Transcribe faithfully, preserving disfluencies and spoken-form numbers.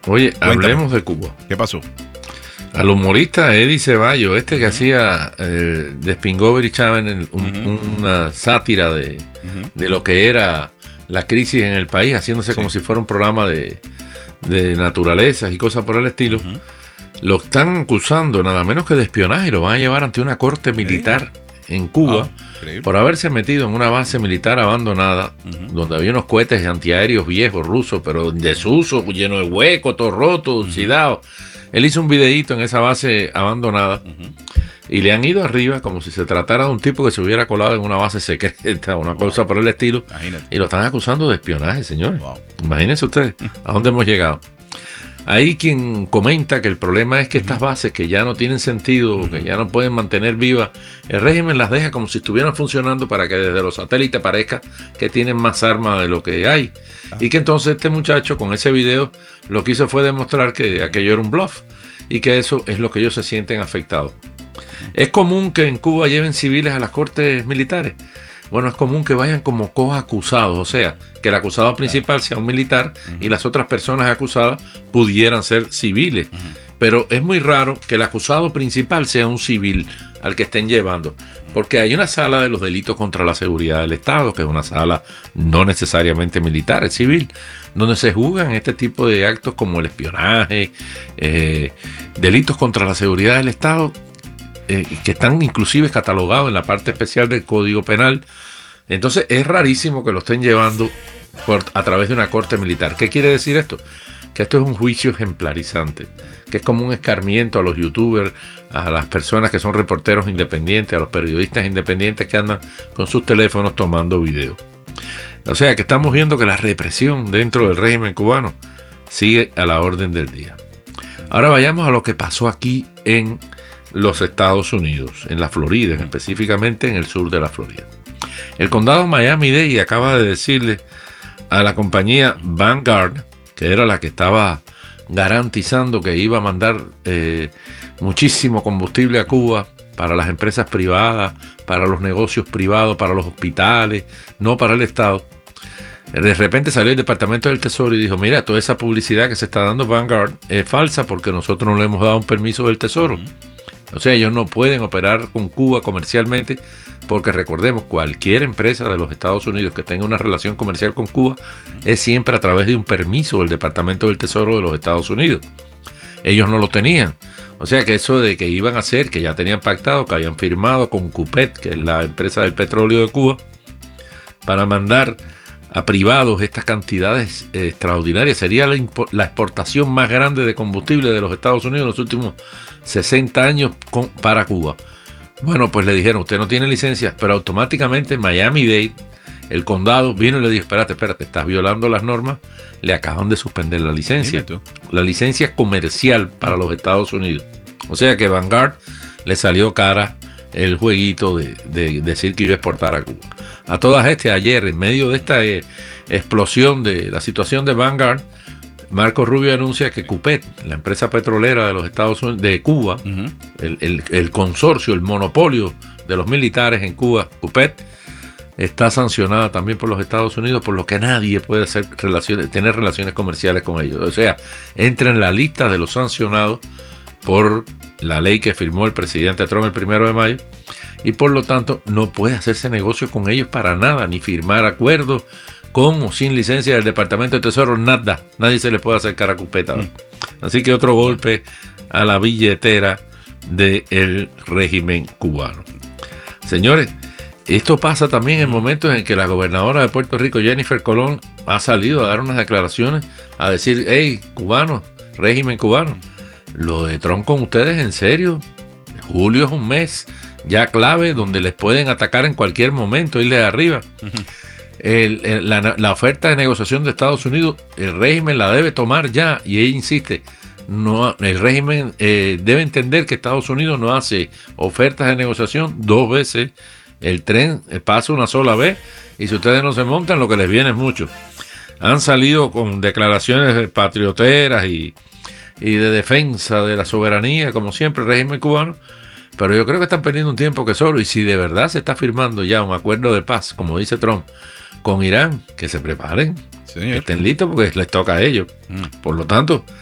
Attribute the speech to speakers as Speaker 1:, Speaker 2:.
Speaker 1: Oye,
Speaker 2: Cuéntame.
Speaker 1: hablemos de Cuba.
Speaker 2: ¿Qué pasó?
Speaker 1: Al humorista Eddie Ceballos, este que hacía eh, de Spingover y Chávez en un-
Speaker 2: Ujú.
Speaker 1: una sátira de,
Speaker 2: Ujú.
Speaker 1: de lo que era la crisis en el país, haciéndose
Speaker 2: Sí.
Speaker 1: como si fuera un programa de, de naturalezas y cosas por el estilo,
Speaker 2: Ujú.
Speaker 1: lo están acusando nada menos que de espionaje y lo van a llevar ante una corte militar en Cuba
Speaker 2: Ah, increíble.
Speaker 1: por haberse metido en una base militar abandonada
Speaker 2: Ujú.
Speaker 1: donde había unos cohetes antiaéreos viejos rusos, pero en desuso, lleno de huecos, todo roto, oxidado. Él hizo un videíto en esa base abandonada
Speaker 2: Ujú.
Speaker 1: y le han ido arriba como si se tratara de un tipo que se hubiera colado en una base secreta, una cosa por el estilo,
Speaker 2: Imagínate.
Speaker 1: y lo están acusando de espionaje, señores.
Speaker 2: Wow.
Speaker 1: Imagínense ustedes a dónde hemos llegado. Hay quien comenta que el problema es que estas bases que ya no tienen sentido, que ya no pueden mantener vivas, el régimen las deja como si estuvieran funcionando para que desde los satélites parezca que tienen más armas de lo que hay. Y que entonces este muchacho con ese video lo que hizo fue demostrar que aquello era un bluff y que eso es lo que ellos se sienten afectados. Es común que en Cuba lleven civiles a las cortes militares. Bueno, es común que vayan como coacusados, o sea, que el acusado principal sea un militar y las otras personas acusadas pudieran ser civiles. Pero es muy raro que el acusado principal sea un civil al que estén llevando, porque hay una sala de los delitos contra la seguridad del Estado, que es una sala no necesariamente militar, es civil, donde se juzgan este tipo de actos como el espionaje, eh, delitos contra la seguridad del Estado, eh, que están inclusive catalogados en la parte especial del Código Penal. Entonces es rarísimo que lo estén llevando por, a través de una corte militar. ¿Qué quiere decir esto? Que esto es un juicio ejemplarizante, que es como un escarmiento a los youtubers, a las personas que son reporteros independientes, a los periodistas independientes que andan con sus teléfonos tomando videos. O sea que estamos viendo que la represión dentro del régimen cubano sigue a la orden del día. Ahora vayamos a lo que pasó aquí en los Estados Unidos, en la Florida, específicamente en el sur de la Florida. El condado Miami-Dade acaba de decirle a la compañía Vanguard, que era la que estaba garantizando que iba a mandar eh, muchísimo combustible a Cuba para las empresas privadas, para los negocios privados, para los hospitales, no para el Estado. De repente salió el Departamento del Tesoro y dijo, mira, toda esa publicidad que se está dando Vanguard es falsa porque nosotros no le hemos dado un permiso del Tesoro. O sea, ellos no pueden operar con Cuba comercialmente porque recordemos, cualquier empresa de los Estados Unidos que tenga una relación comercial con Cuba es siempre a través de un permiso del Departamento del Tesoro de los Estados Unidos. Ellos no lo tenían. O sea que eso de que iban a hacer, que ya tenían pactado, que habían firmado con Cupet, que es la empresa del petróleo de Cuba, para mandar a privados estas cantidades eh, extraordinarias. Sería la, impo- la exportación más grande de combustible de los Estados Unidos en los últimos sesenta años con, para Cuba. Bueno, pues le dijeron, usted no tiene licencia, pero automáticamente Miami-Dade, el condado, vino y le dijo, espérate, espérate, estás violando las normas, le acaban de suspender la licencia.
Speaker 2: Dime tú.
Speaker 1: La licencia comercial para los Estados Unidos. O sea que Vanguard le salió cara el jueguito de, de decir que iba a exportar a Cuba. A todas estas, ayer, en medio de esta eh, explosión de la situación de Vanguard, Marco Rubio anuncia que Cupet, la empresa petrolera de los Estados Unidos, de Cuba,
Speaker 2: Ujú.
Speaker 1: el, el- el consorcio, el monopolio de los militares en Cuba, Cupet, está sancionada también por los Estados Unidos, por lo que nadie puede hacer relaciones, tener relaciones comerciales con ellos. O sea, entra en la lista de los sancionados por la ley que firmó el presidente Trump el primero de mayo, y por lo tanto no puede hacerse negocio con ellos para nada, ni firmar acuerdos con o sin licencia del Departamento de Tesoro, nada. Nadie se le puede acercar a Cupet ahora. Así que otro golpe a la billetera del régimen cubano. Señores, esto pasa también en momentos en que la gobernadora de Puerto Rico, Jennifer Colón, ha salido a dar unas declaraciones, a decir, hey, cubanos, régimen cubano, lo de Trump con ustedes en serio. Julio es un mes ya clave donde les pueden atacar en cualquier momento, irles arriba. El, el, la, la oferta de negociación de Estados Unidos, el régimen la debe tomar ya, y ella insiste, no, el régimen eh, debe entender que Estados Unidos no hace ofertas de negociación dos veces. El tren pasa una sola vez y si ustedes no se montan, lo que les viene es mucho. Han salido con declaraciones patrioteras y, y de defensa de la soberanía, como siempre el régimen cubano, pero yo creo que están perdiendo un tiempo que solo, y si de verdad se está firmando ya un acuerdo de paz, como dice Trump, con Irán, que se preparen,
Speaker 2: Señor.
Speaker 1: que estén listos porque les toca a ellos.
Speaker 2: Mm.
Speaker 1: Por lo tanto,